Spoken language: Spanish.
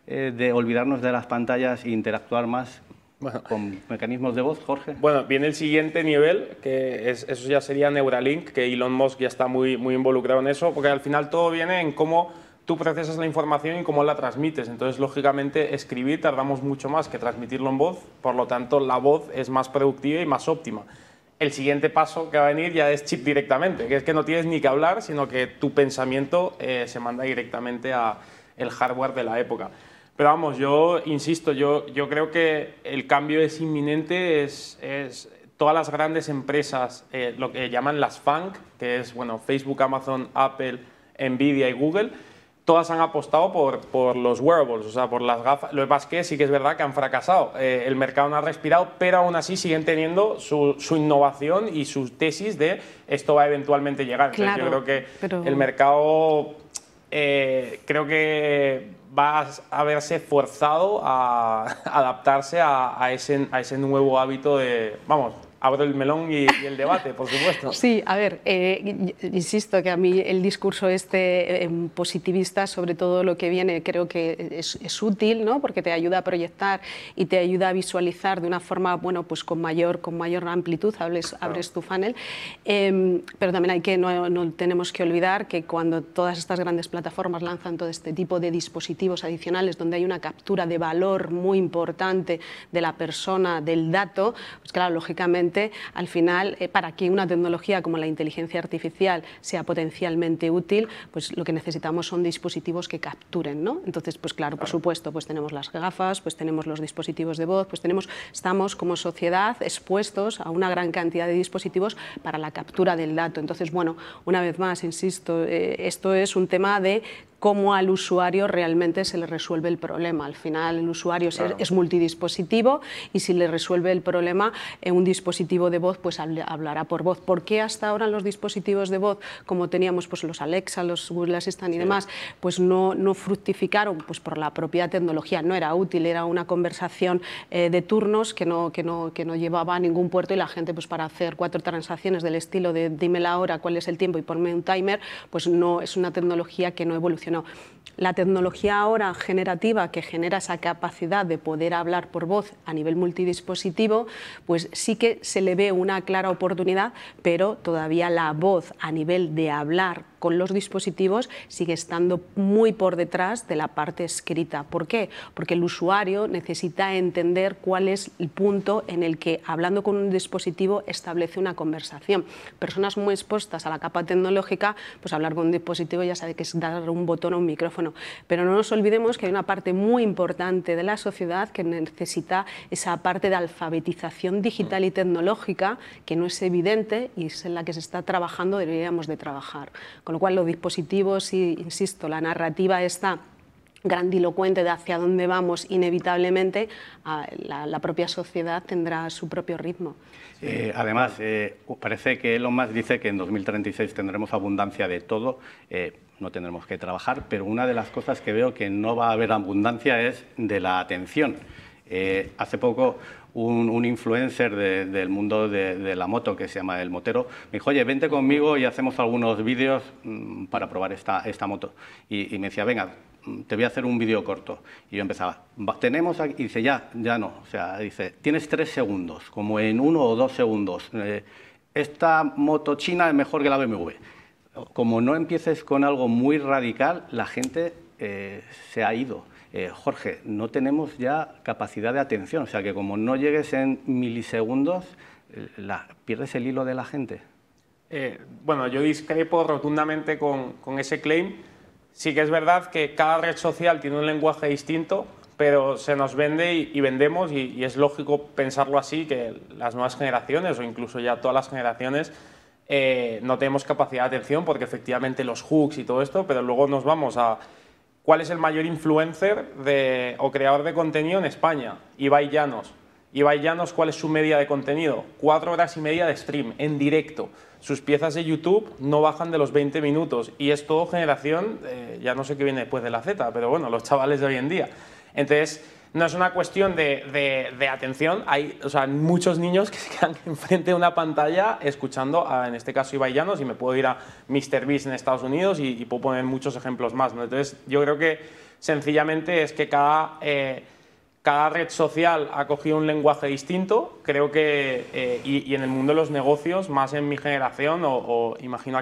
de olvidarnos de las pantallas e interactuar más con mecanismos de voz, Jorge? Bueno, viene el siguiente nivel, que eso ya sería Neuralink, que Elon Musk ya está muy involucrado en eso, porque al final todo viene en cómo tú procesas la información y cómo la transmites. Entonces, lógicamente, escribir tardamos mucho más que transmitirlo en voz, por lo tanto, la voz es más productiva y más óptima. El siguiente paso que va a venir ya es chip directamente, que es que no tienes ni que hablar, sino que tu pensamiento se manda directamente al hardware de la época. Pero vamos, yo insisto, yo creo que el cambio es inminente, es todas las grandes empresas, lo que llaman las FANG, que es bueno, Facebook, Amazon, Apple, Nvidia y Google, todas han apostado por los wearables, o sea, por las gafas. Lo que pasa es que sí que es verdad que han fracasado. El mercado no ha respirado, pero aún así siguen teniendo su innovación y sus tesis de esto va a eventualmente llegar. Entonces, yo creo que el mercado creo que va a verse forzado a adaptarse a ese nuevo hábito de, vamos, abro el melón y el debate, por supuesto. Sí, a ver, insisto que a mí el discurso positivista sobre todo lo que viene creo que es útil, ¿no? Porque te ayuda a proyectar y te ayuda a visualizar de una forma, bueno, pues con mayor amplitud, abres tu funnel, pero también no tenemos que olvidar que cuando todas estas grandes plataformas lanzan todo este tipo de dispositivos adicionales donde hay una captura de valor muy importante de la persona, del dato, pues claro, lógicamente al final, para que una tecnología como la inteligencia artificial sea potencialmente útil, pues lo que necesitamos son dispositivos que capturen, ¿no? Entonces, pues claro, por supuesto, pues tenemos las gafas, pues tenemos los dispositivos de voz, pues estamos como sociedad expuestos a una gran cantidad de dispositivos para la captura del dato. Entonces, bueno, una vez más, insisto, esto es un tema de cómo al usuario realmente se le resuelve el problema. Al final el usuario es multidispositivo y si le resuelve el problema en un dispositivo de voz, pues hablará por voz. ¿Por qué hasta ahora los dispositivos de voz, como teníamos pues los Alexa, los Google Assistant y demás, pues no fructificaron? Pues por la propia tecnología. No era útil, era una conversación de turnos que no llevaba a ningún puerto y la gente pues para hacer 4 transacciones del estilo de dime la hora, cuál es el tiempo y ponme un timer, pues no es una tecnología que no evolucionó. La tecnología ahora generativa que genera esa capacidad de poder hablar por voz a nivel multidispositivo, pues sí que se le ve una clara oportunidad, pero todavía la voz a nivel de hablar con los dispositivos sigue estando muy por detrás de la parte escrita. ¿Por qué? Porque el usuario necesita entender cuál es el punto en el que, hablando con un dispositivo, establece una conversación. Personas muy expuestas a la capa tecnológica, pues hablar con un dispositivo ya sabe que es dar un botón a un micrófono. Pero no nos olvidemos que hay una parte muy importante de la sociedad que necesita esa parte de alfabetización digital y tecnológica que no es evidente y es en la que se está trabajando, deberíamos de trabajar. Con lo cual los dispositivos, y insisto, la narrativa está grandilocuente de hacia dónde vamos, inevitablemente la propia sociedad tendrá su propio ritmo. Además, parece que Elon Musk dice que en 2036 tendremos abundancia de todo, no tendremos que trabajar, pero una de las cosas que veo que no va a haber abundancia es de la atención. Hace poco un influencer del mundo de la moto, que se llama El Motero, me dijo, oye, vente conmigo y hacemos algunos vídeos para probar esta moto. Y me decía, venga, te voy a hacer un vídeo corto. Y yo empezaba, tenemos aquí, y dice, ya no. O sea, dice, tienes 3 segundos, como en 1 o 2 segundos. Esta moto china es mejor que la BMW. Como no empieces con algo muy radical, la gente se ha ido. Jorge, no tenemos ya capacidad de atención, o sea que como no llegues en milisegundos, pierdes el hilo de la gente. Bueno, yo discrepo rotundamente con ese claim. Sí que es verdad que cada red social tiene un lenguaje distinto, pero se nos vende y vendemos y es lógico pensarlo así, que las nuevas generaciones o incluso ya todas las generaciones no tenemos capacidad de atención porque efectivamente los hooks y todo esto, pero luego nos vamos a ¿cuál es el mayor influencer o creador de contenido en España? Ibai Llanos. Ibai Llanos, ¿cuál es su media de contenido? 4 horas y media de stream, en directo. Sus piezas de YouTube no bajan de los 20 minutos y es todo generación, ya no sé qué viene después de la Z, pero bueno, los chavales de hoy en día. Entonces, no es una cuestión de atención, hay muchos niños que se quedan enfrente de una pantalla escuchando, en este caso Ibai Llanos, y me puedo ir a MrBeast en Estados Unidos y puedo poner muchos ejemplos más, ¿no? Entonces, yo creo que sencillamente es que cada red social ha cogido un lenguaje distinto. Creo que, y en el mundo de los negocios, más en mi generación, o imagino